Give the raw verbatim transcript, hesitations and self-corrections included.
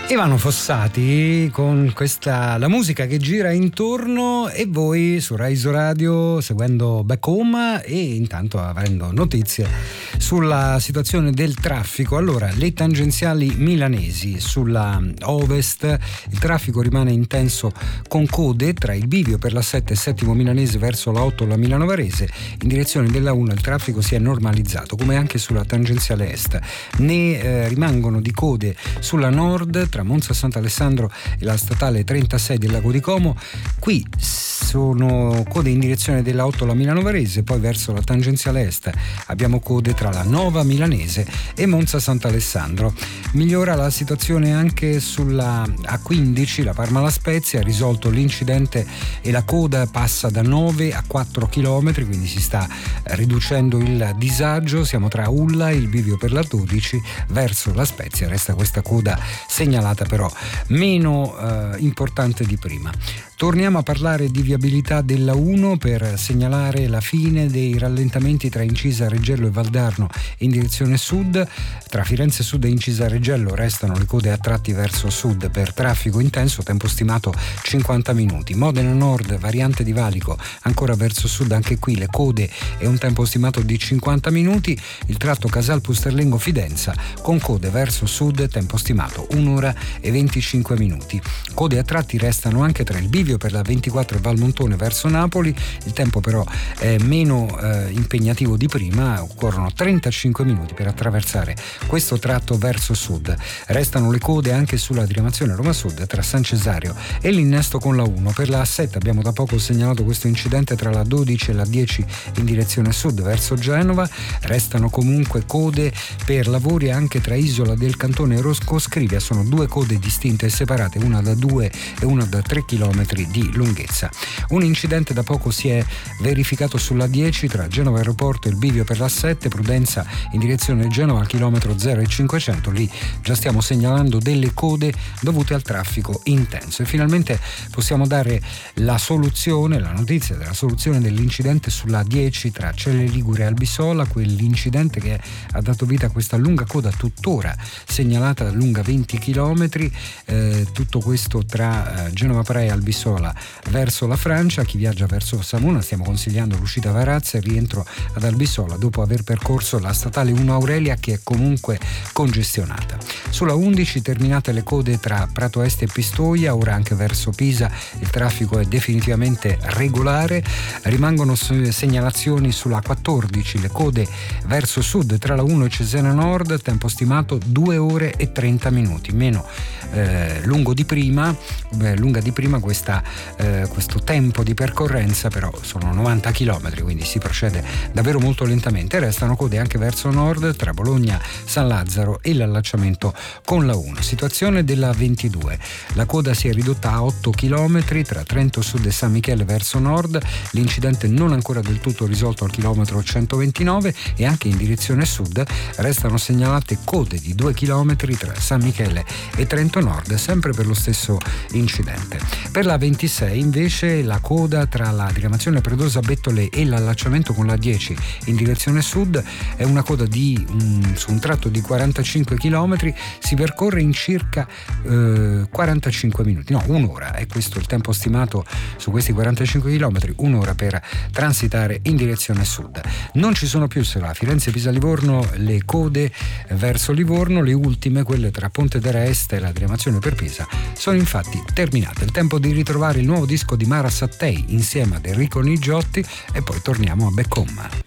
Ivano Fossati con questa la musica che gira intorno, e voi su Rai Radio seguendo Back Home e intanto avendo notizie sulla situazione del traffico. Allora, le tangenziali milanesi sulla Ovest, il traffico rimane intenso con code tra il bivio per la sette e Settimo Milanese verso la otto, la Milano Varese. In direzione della uno il traffico si è normalizzato, come anche sulla tangenziale est. Ne eh, rimangono di code sulla nord tra Monza Sant'Alessandro e la statale trentasei del Lago di Como. Qui sono code in direzione della otto, la Milano Varese, poi verso la tangenziale est abbiamo code tra la Nova Milanese e Monza Sant'Alessandro. Migliora la situazione anche sulla A quindici, la Parma La Spezia, ha risolto l'incidente e la coda passa da nove a quattro chilometri, quindi si sta riducendo il disagio. Siamo tra Ulla e il bivio per la dodici verso La Spezia, resta questa coda segnalata però meno eh, importante di prima. Torniamo a parlare di viabilità della uno per segnalare la fine dei rallentamenti tra Incisa Reggello e Valdarno in direzione sud. Tra Firenze Sud e Incisa Reggello restano le code a tratti verso sud per traffico intenso, tempo stimato cinquanta minuti. Modena Nord, variante di Valico, ancora verso sud, anche qui le code e un tempo stimato di cinquanta minuti. Il tratto Casal Pusterlengo Fidenza con code verso sud, tempo stimato un'ora e venticinque minuti. Code a tratti restano anche tra il bivio per la ventiquattro e Valmontone verso Napoli, il tempo però è meno eh, impegnativo di prima, occorrono trentacinque minuti per attraversare questo tratto verso sud. Restano le code anche sulla diramazione Roma Sud tra San Cesario e l'innesto con la uno. Per la A sette abbiamo da poco segnalato questo incidente tra la dodici e la dieci in direzione sud verso Genova. Restano comunque code per lavori anche tra Isola del Cantone e Rosco Scrivia, sono due code distinte e separate, una da due e una da tre chilometri di lunghezza. Un incidente da poco si è verificato sulla dieci tra Genova Aeroporto e il bivio per la sette, Prudenza in direzione Genova al chilometro zero e cinquecento. Lì già stiamo segnalando delle code dovute al traffico intenso. E finalmente possiamo dare la soluzione, la notizia della soluzione dell'incidente sulla dieci tra Celle Ligure e Albisola, quell'incidente che ha dato vita a questa lunga coda tuttora segnalata lunga venti chilometri. Eh, tutto questo tra eh, Genova Praia e Albisola verso la Francia. Chi viaggia verso Samuna stiamo consigliando l'uscita a Varazza e il rientro ad Albisola dopo aver percorso la statale uno Aurelia, che è comunque congestionata. Sulla undici terminate le code tra Prato Est e Pistoia, ora anche verso Pisa il traffico è definitivamente regolare. Rimangono segnalazioni sulla quattordici, le code verso sud tra la uno e Cesena Nord, tempo stimato due ore e trenta minuti, meno eh, lungo di prima, beh, lunga di prima questa, eh, questo tempo di percorrenza, però sono novanta chilometri, quindi si procede davvero molto lentamente. Restano code anche verso nord tra Bologna, San Lazzaro e l'allacciamento con la uno. Situazione della ventidue, la coda si è ridotta a otto chilometri tra Trento Sud e San Michele verso nord, l'incidente non ancora del tutto risolto al chilometro centoventinove, e anche in direzione sud restano segnalate code di due chilometri tra San Michele e Trento Nord, sempre per lo stesso incidente. Per la ventisei invece la coda tra la diramazione Predosa Bettole e l'allacciamento con la dieci in direzione sud è una coda di um, su un tratto di quarantacinque chilometri, si percorre in circa eh, quarantacinque minuti, no un'ora, è questo il tempo stimato su questi quarantacinque chilometri, un'ora per transitare in direzione sud. Non ci sono più sulla Firenze Pisa Livorno le code verso Livorno, le ultime, quelle tra Pontedera Est e la diramazione per Pisa, sono infatti terminate. Il tempo di ritrovare il nuovo disco di Mara Sattei insieme ad Enrico Nigiotti e poi torniamo a Back Home.